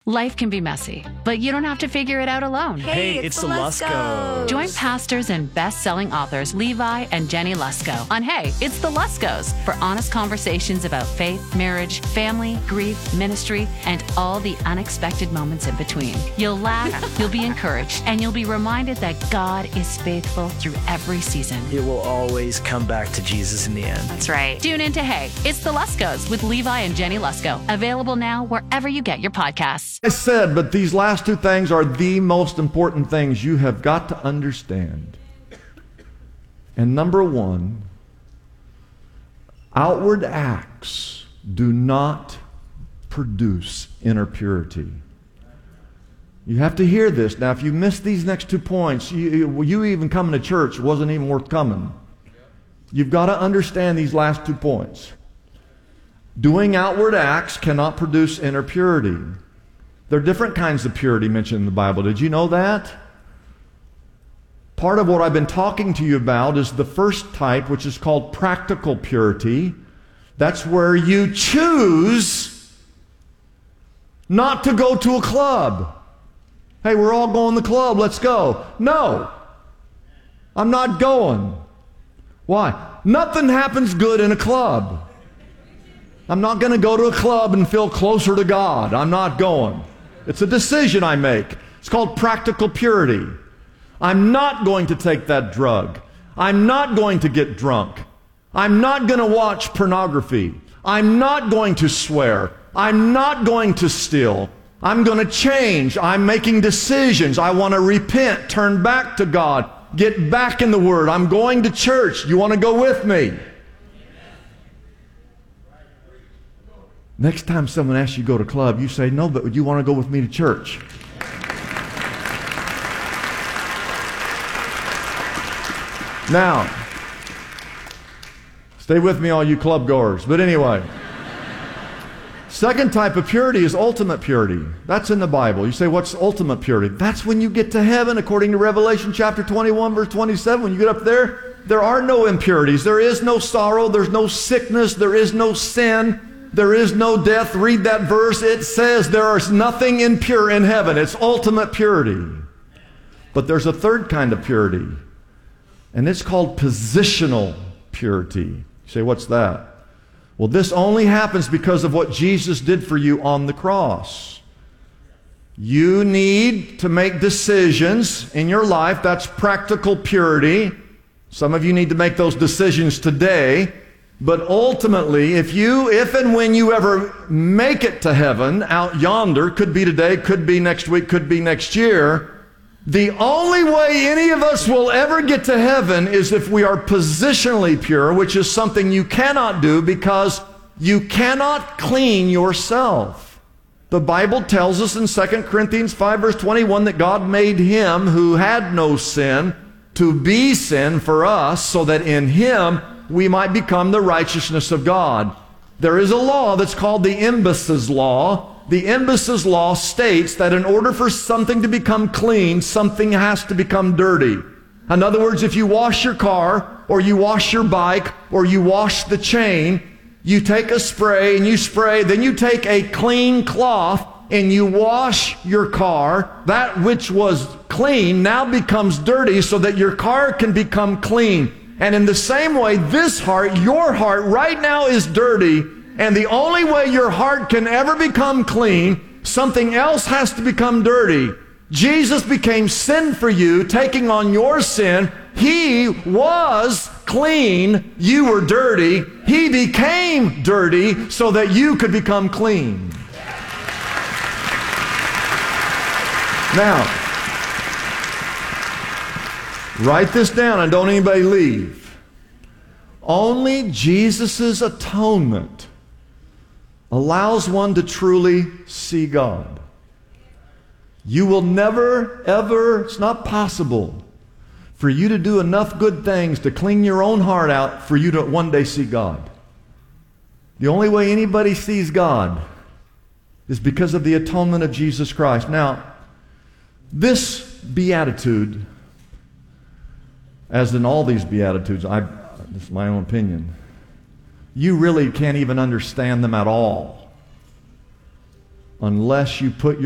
Life can be messy, but you don't have to figure it out alone. Hey, it's the Luskos. Join pastors and best-selling authors Levi and Jenny Lusko on Hey, It's the Luskos for honest conversations about faith, marriage, family, grief, ministry, and all the unexpected moments in between. You'll laugh, you'll be encouraged, and you'll be reminded that God is faithful through every season. It will always come back to Jesus in the end. That's right. Tune in to Hey, It's the Luskos with Levi and Jenny Lusko. Available now wherever you get your podcasts. I said, but these last two things are the most important things you have got to understand. And number one, outward acts do not produce inner purity. You have to hear this. Now, if you miss these next 2 points, you even coming to church wasn't even worth coming. You've got to understand these last 2 points. Doing outward acts cannot produce inner purity. There are different kinds of purity mentioned in the Bible. Did you know that? Part of what I've been talking to you about is the first type, which is called practical purity. That's where you choose not to go to a club. Hey, we're all going to the club, let's go. No, I'm not going. Why? Nothing happens good in a club. I'm not going to go to a club and feel closer to God. I'm not going. It's a decision I make. It's called practical purity. I'm not going to take that drug. I'm not going to get drunk. I'm not going to watch pornography. I'm not going to swear. I'm not going to steal. I'm going to change. I'm making decisions. I want to repent, turn back to God, get back in the Word. I'm going to church. You want to go with me? Next time someone asks you to go to a club, you say, no, but you want to go with me to church. Now, stay with me, all you club goers. But anyway, second type of purity is ultimate purity. That's in the Bible. You say, what's ultimate purity? That's when you get to heaven, according to Revelation chapter 21, verse 27. When you get up there are no impurities. There is no sorrow. There's no sickness. There is no sin. There is no death. Read that verse. It says there is nothing impure in heaven. It's ultimate purity. But there's a third kind of purity, and it's called positional purity. You say, what's that? Well, this only happens because of what Jesus did for you on the cross. You need to make decisions in your life. That's practical purity. Some of you need to make those decisions today. But ultimately, if and when you ever make it to heaven, out yonder, could be today, could be next week, could be next year, the only way any of us will ever get to heaven is if we are positionally pure, which is something you cannot do because you cannot clean yourself. The Bible tells us in 2 Corinthians 5 verse 21 that God made him who had no sin to be sin for us so that in him we might become the righteousness of God. There is a law that's called the Imbus's law. The Imbus's law states that in order for something to become clean, something has to become dirty. In other words, if you wash your car, or you wash your bike, or you wash the chain, you take a spray and you spray, then you take a clean cloth and you wash your car. That which was clean now becomes dirty so that your car can become clean. And in the same way, this heart, your heart right now is dirty, and the only way your heart can ever become clean, something else has to become dirty. Jesus became sin for you, taking on your sin. He was clean, you were dirty. He became dirty so that you could become clean. Now, write this down and don't anybody leave. Only Jesus' atonement allows one to truly see God. You will never, ever, it's not possible for you to do enough good things to clean your own heart out for you to one day see God. The only way anybody sees God is because of the atonement of Jesus Christ. Now, this beatitude, as in all these beatitudes, this is my own opinion, you really can't even understand them at all unless you put